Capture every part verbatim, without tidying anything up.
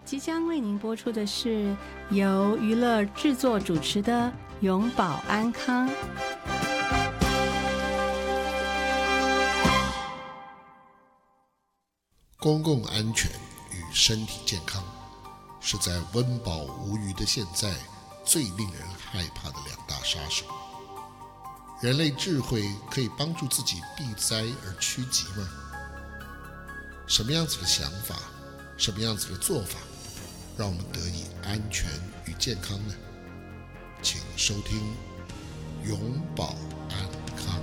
即将为您播出的是由娱乐制作主持的《永保安康》。 公共安全与身体健康是在温饱无余的现在最令人害怕的两大杀手。人类智慧可以帮助自己避灾而趋吉吗？什么样子的想法，什么样子的做法，让我们得以安全与健康呢？请收听永保安康。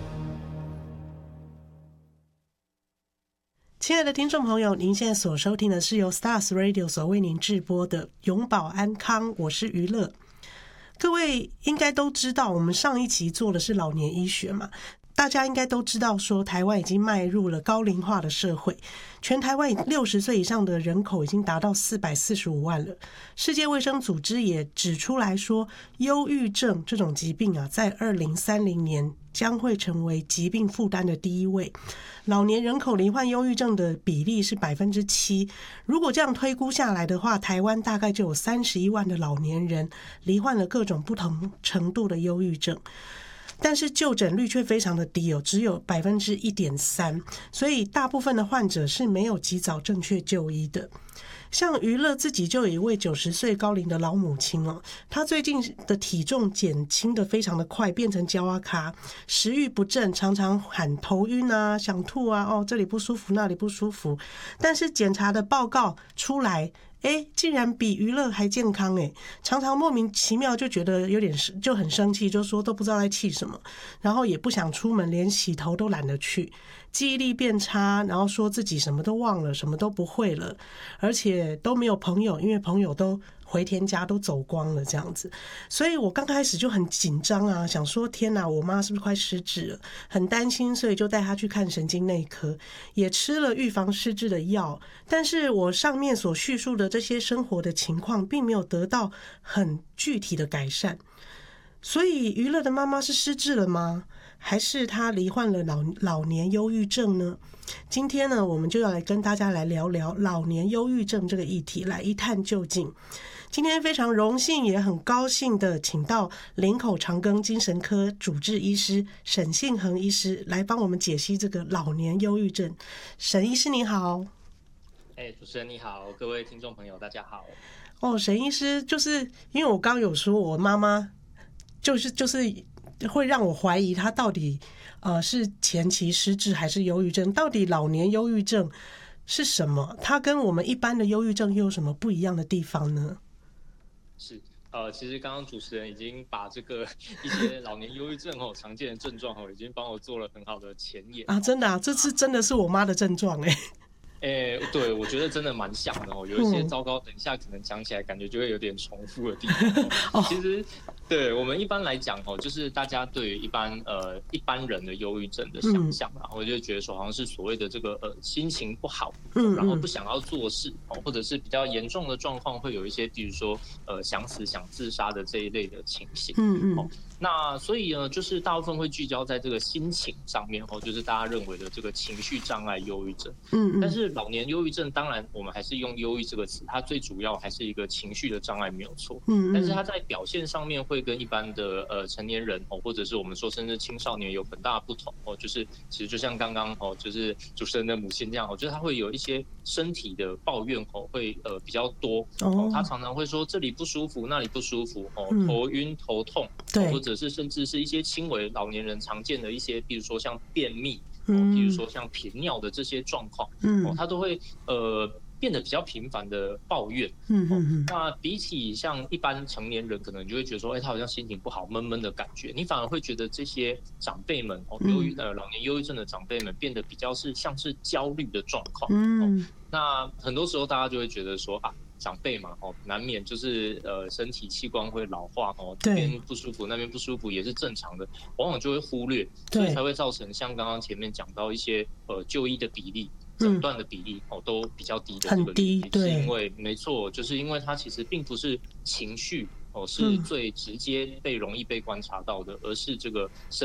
亲爱的听众朋友，您现在所收听的是由 Stars Radio 所为您制播的永保安康，我是娱乐。各位应该都知道，我们上一期做的是老年医学嘛，大家应该都知道说台湾已经迈入了高龄化的社会，全台湾六十岁以上的人口已经达到四百四十五万了。世界卫生组织也指出来说，忧郁症这种疾病啊，在二零三零年将会成为疾病负担的第一位。老年人口罹患忧郁症的比例是百分之七，如果这样推估下来的话，台湾大概就有三十一万的老年人罹患了各种不同程度的忧郁症。但是就诊率却非常的低哦，只有百分之一点三，所以大部分的患者是没有及早正确就医的。像娱乐自己就有一位九十岁高龄的老母亲哦，她最近的体重减轻的非常的快，变成焦阿卡，食欲不振，常常喊头晕啊、想吐啊，哦这里不舒服那里不舒服，但是检查的报告出来，哎，竟然比娱乐还健康哎！常常莫名其妙就觉得有点就很生气，就说都不知道在气什么，然后也不想出门，连洗头都懒得去，记忆力变差，然后说自己什么都忘了，什么都不会了，而且都没有朋友，因为朋友都回天家都走光了这样子。所以我刚开始就很紧张啊，想说天哪，我妈是不是快失智了？很担心，所以就带她去看神经内科，也吃了预防失智的药。但是我上面所叙述的这些生活的情况，并没有得到很具体的改善。所以娱乐的妈妈是失智了吗？还是她罹患了老老年忧郁症呢？今天呢，我们就要来跟大家来聊聊老年忧郁症这个议题，来一探究竟。今天非常荣幸也很高兴的请到林口长庚精神科主治医师沈信恒医师来帮我们解析这个老年忧郁症。沈医师你好。 哎，主持人你好，各位听众朋友大家好。 哦，沈医师，就是因为我刚刚有说我妈妈就是就是会让我怀疑她到底呃是前期失智还是忧郁症，到底老年忧郁症是什么？它跟我们一般的忧郁症又有什么不一样的地方呢？ 是，呃，其实刚刚主持人已经把这个一些老年忧郁症哦常见的症状哦，已经帮我做了很好的前言啊，真的啊，这次真的是我妈的症状哎。 哎、欸，对，我觉得真的蛮像的哦。有一些糟糕，等一下可能讲起来感觉就会有点重复的地方。哦、其实，对我们一般来讲哦，就是大家对于一般呃一般人的忧郁症的想象，然后就觉得说好像是所谓的这个呃心情不好，嗯，然后不想要做事哦，或者是比较严重的状况，会有一些比如说呃想死想自杀的这一类的情形，嗯嗯。哦那所以呢，就是大部分会聚焦在这个心情上面哦，就是大家认为的这个情绪障碍忧郁症。嗯嗯。但是老年忧郁症，当然我们还是用忧郁这个词，它最主要还是一个情绪的障碍，没有错。嗯嗯。但是它在表现上面会跟一般的呃成年人哦，或者是我们说甚至青少年有很大的不同哦，就是其实就像刚刚哦，就是主持人的母亲这样，我觉得他会有一些身体的抱怨哦，会呃比较多哦，他常常会说这里不舒服，那里不舒服哦，头晕头痛，对，或者。或者是甚至是一些轻微老年人常见的一些，比如说像便秘，嗯，比如说像频尿的这些状况，嗯，哦，他都会呃变得比较频繁的抱怨，嗯嗯嗯。那比起像一般成年人，可能你就会觉得说，哎、欸，他好像心情不好，闷闷的感觉，你反而会觉得这些长辈们哦，忧郁呃老年忧郁症的长辈们变得比较是像是焦虑的状况，嗯、哦。那很多时候大家就会觉得说啊。长辈嘛，哦，难免就是呃身体器官会老化哦，这边不舒服，那边不舒服也是正常的，往往就会忽略，所以才会造成像刚刚前面讲到一些呃就医的比例、诊断的比例、嗯、哦都比较低的这个比例，是因为没错，就是因为它其实并不是情绪哦是最直接被容易被观察到的，而是这个身